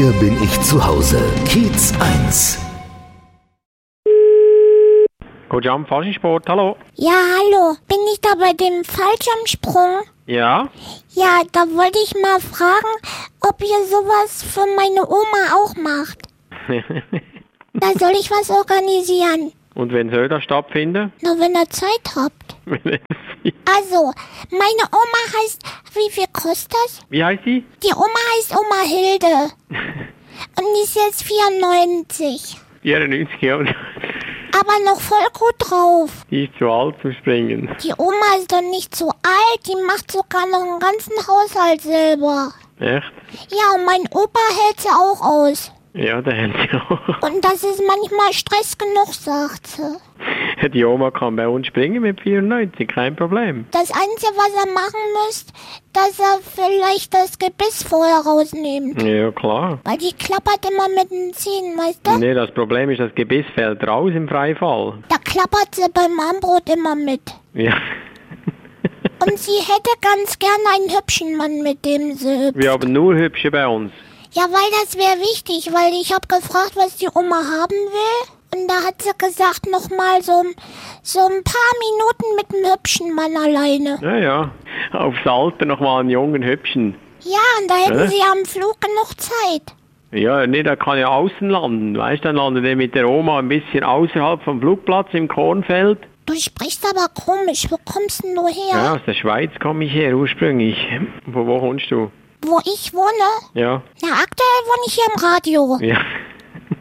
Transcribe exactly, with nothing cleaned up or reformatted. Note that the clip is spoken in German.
Hier bin ich zu Hause. Kiez eins. Gut Abend, Faschingsport, hallo. Ja, hallo. Bin ich da bei dem Fallschirmsprung? Ja? Ja, da wollte ich mal fragen, ob ihr sowas für meine Oma auch macht. Da soll ich was organisieren. Und wenn soll das stattfinden? Na, wenn ihr Zeit habt. Also, meine Oma heißt, wie viel kostet das? Wie heißt sie? Die Oma heißt Oma Hilde. Und die ist jetzt vierundneunzig. vierundneunzig Jahre. Aber noch voll gut drauf. Die ist zu alt zum Springen. Die Oma ist doch nicht so alt, die macht sogar noch einen ganzen Haushalt selber. Echt? Ja, und mein Opa hält sie auch aus. Ja, der hält sie auch. Und das ist manchmal Stress genug, sagt sie. Die Oma kann bei uns springen mit vierundneunzig, kein Problem. Das Einzige, was er machen müsst, dass er vielleicht das Gebiss vorher rausnimmt. Ja, klar. Weil die klappert immer mit den Zähnen, weißt du? Nee, das Problem ist, das Gebiss fällt raus im Freifall. Da klappert sie beim Armbrot immer mit. Ja. Und sie hätte ganz gerne einen hübschen Mann, mit dem sie... Wir haben nur Hübsche bei uns. Ja, weil das wäre wichtig, weil ich habe gefragt, was die Oma haben will. Und da hat sie gesagt, nochmal so, so ein paar Minuten mit einem hübschen Mann alleine. Ja, ja. Aufs Alter nochmal einen jungen Hübschen. Ja, und da hätten Ja. sie am Flug genug Zeit. Ja, nee, da kann ja außen landen. Weißt du, dann landet er mit der Oma ein bisschen außerhalb vom Flugplatz im Kornfeld. Du sprichst aber komisch. Wo kommst denn du her? Ja, aus der Schweiz komme ich her ursprünglich. Wo, wo wohnst du? Wo ich wohne? Ja. Na, aktuell wohne ich hier im Radio. Ja.